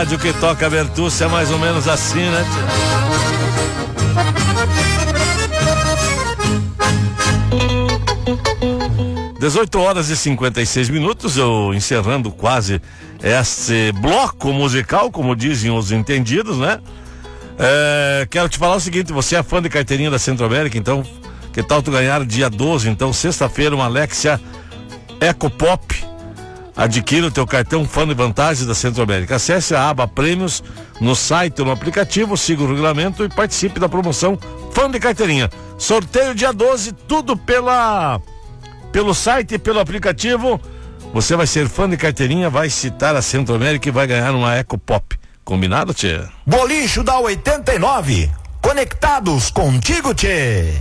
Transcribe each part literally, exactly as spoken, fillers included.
rádio que toca Bertucci é mais ou menos assim, né, tia? dezoito horas e cinquenta e seis minutos, eu encerrando quase esse bloco musical, como dizem os entendidos, né? É, quero te falar o seguinte, você é fã de carteirinha da Centro-América, então, que tal tu ganhar dia doze, então, sexta-feira, uma Lexia EcoPop. Adquira o teu cartão fã de vantagens da Centro-América. Acesse a aba Prêmios no site ou no aplicativo, siga o regulamento e participe da promoção Fã de Carteirinha. Sorteio dia doze, tudo pela pelo site e pelo aplicativo. Você vai ser fã de carteirinha, vai citar a Centro-América e vai ganhar uma EcoPop. Combinado, tchê? Bolicho da oitenta e nove. Conectados contigo, tchê.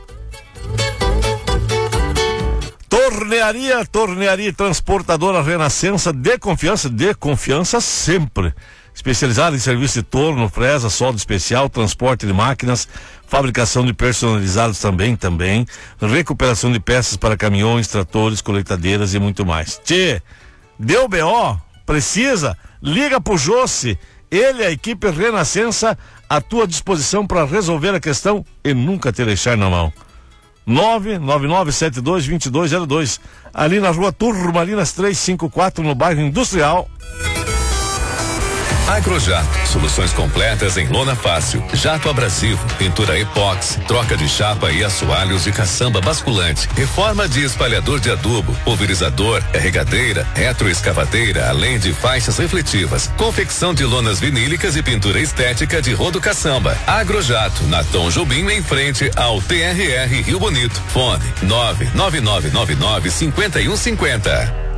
Tornearia, tornearia transportadora Renascença, de confiança, de confiança sempre. Especializada em serviço de torno, fresa, solda especial, transporte de máquinas, fabricação de personalizados também, também, recuperação de peças para caminhões, tratores, colheitadeiras e muito mais. Tchê, deu B O? Precisa? Liga pro Jossi, ele e a equipe Renascença à tua disposição para resolver a questão e nunca te deixar na mão. nove nove nove sete dois dois dois zero dois, ali na rua Turmalinas trezentos e cinquenta e quatro, no bairro Industrial. Agrojato, soluções completas em lona fácil, jato abrasivo, pintura epóxi, troca de chapa e assoalhos de caçamba basculante, reforma de espalhador de adubo, pulverizador, carregadeira, retroescavadeira, além de faixas refletivas, confecção de lonas vinílicas e pintura estética de rodo caçamba. Agrojato, na Tom Jobim, em frente ao T R R Rio Bonito. Fone nove nove nove nove nove cinco um cinco zero.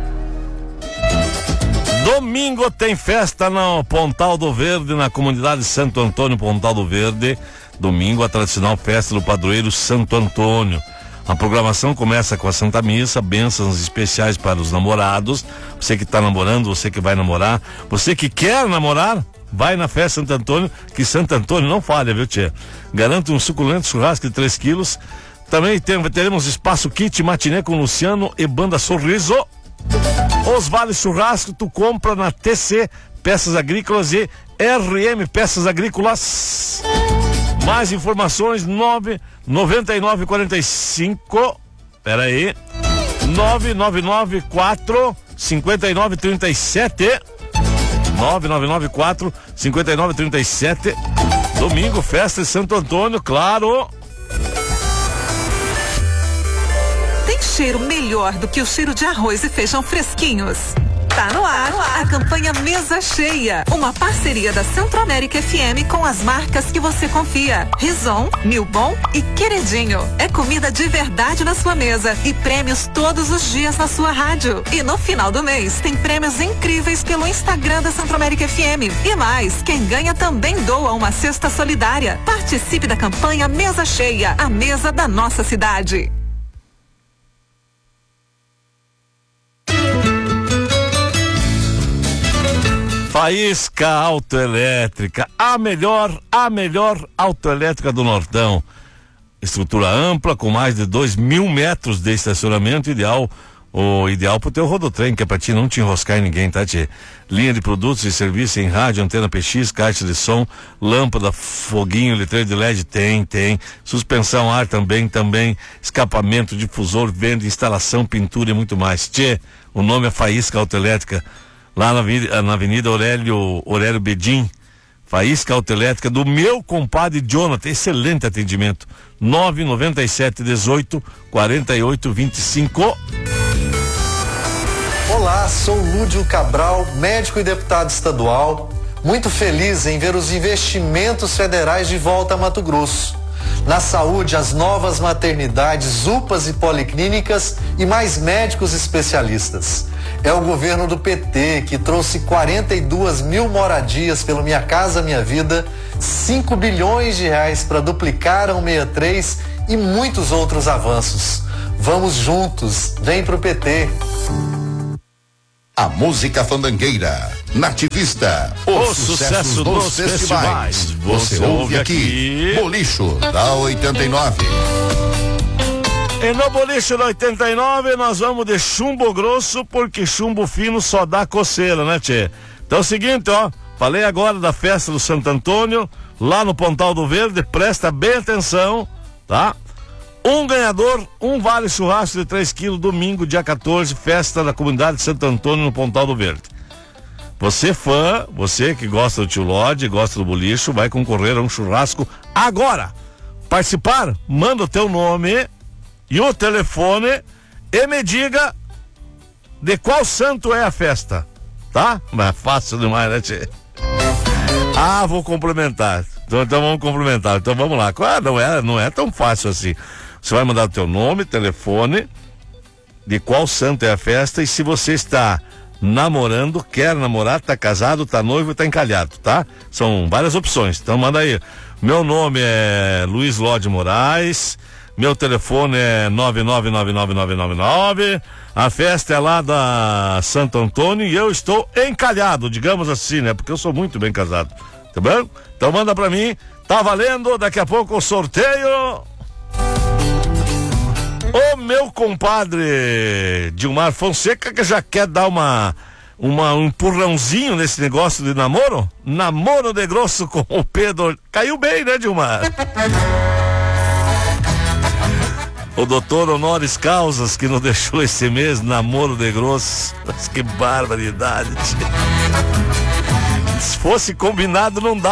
Domingo tem festa no Pontal do Verde, na comunidade Santo Antônio, Pontal do Verde. Domingo, a tradicional festa do padroeiro Santo Antônio. A programação começa com a Santa Missa, bênçãos especiais para os namorados. Você que está namorando, você que vai namorar, você que quer namorar, vai na festa Santo Antônio, que Santo Antônio não falha, viu, tia? Garante um suculento churrasco de três quilos. Também tem, teremos espaço kit matinê com Luciano e Banda Sorriso. Os vales churrasco tu compra na T C Peças Agrícolas e R M Peças Agrícolas. Mais informações nove nove nove quatro cinco, pera aí, nove nove nove quatro cinco nove três sete, nove nove nove quatro cinco nove três sete. Domingo, festa de Santo Antônio, claro. Tem cheiro melhor do que o cheiro de arroz e feijão fresquinhos? Tá no ar, tá no ar. A campanha Mesa Cheia, uma parceria da Centro-América F M com as marcas que você confia. Rison, Milbon e Queridinho. É comida de verdade na sua mesa e prêmios todos os dias na sua rádio. E no final do mês tem prêmios incríveis pelo Instagram da Centro-América F M. E mais, quem ganha também doa uma cesta solidária. Participe da campanha Mesa Cheia, a mesa da nossa cidade. Faísca Autoelétrica, a melhor, a melhor autoelétrica do Nortão. Estrutura ampla, com mais de dois mil metros de estacionamento, ideal, o ideal pro teu rodotrem, que é pra ti não te enroscar em ninguém, tá, tchê? Linha de produtos e serviços em rádio, antena P X, caixa de som, lâmpada, foguinho, letreiro de L E D, tem, tem. Suspensão ar também, também. Escapamento, difusor, venda, instalação, pintura e muito mais. Tchê, o nome é Faísca Autoelétrica. Lá na, na Avenida Aurélio, Aurélio Bedim, Faísca Autoelétrica, do meu compadre Jonathan, excelente atendimento, nove nove sete dezoito quarenta e oito vinte e cinco. Olá, sou Lúdio Cabral, médico e deputado estadual, muito feliz em ver os investimentos federais de volta a Mato Grosso. Na saúde, as novas maternidades, U P As e policlínicas e mais médicos especialistas. É o governo do P T que trouxe quarenta e duas mil moradias pelo Minha Casa Minha Vida, cinco bilhões de reais para duplicar a cento e sessenta e três e muitos outros avanços. Vamos juntos, vem pro P T. A música fandangueira, nativista, os, os sucessos, sucessos dos, dos festivais. festivais. Você, Você ouve aqui, aqui, Bolicho da oitenta e nove. E no Bolicho da oitenta e nove nós vamos de chumbo grosso, porque chumbo fino só dá coceira, né, tchê? Então é o seguinte, ó, falei agora da festa do Santo Antônio, lá no Pontal do Verde, presta bem atenção, tá? Um ganhador, um vale churrasco de três quilos, domingo, dia quatorze, festa da comunidade de Santo Antônio no Pontal do Verde. Você fã, você que gosta do Tio Lodge, gosta do bolicho, vai concorrer a um churrasco agora. Participar? Manda o teu nome e o telefone e me diga de qual santo é a festa, tá? Mas é fácil demais, né, tchê? Ah, vou complementar. Então, então vamos complementar. Então vamos lá. Ah, não é, não é tão fácil assim. Você vai mandar o teu nome, telefone, de qual santo é a festa e se você está namorando, quer namorar, tá casado, tá noivo, tá encalhado, tá? São várias opções. Então manda aí. Meu nome é Luiz Lodge Moraes. Meu telefone é nove nove nove nove nove nove nove. A festa é lá da Santo Antônio e eu estou encalhado, digamos assim, né? Porque eu sou muito bem casado. Tá bom? Então manda pra mim. Tá valendo. Daqui a pouco o sorteio. O meu compadre Dilmar Fonseca, que já quer dar uma, uma, um empurrãozinho nesse negócio de namoro. Namoro de grosso com o Pedro. Caiu bem, né, Dilmar? O doutor Honoris Causas, que nos deixou esse mês, namoro de grosso. Mas que barbaridade. Se fosse combinado, não dá.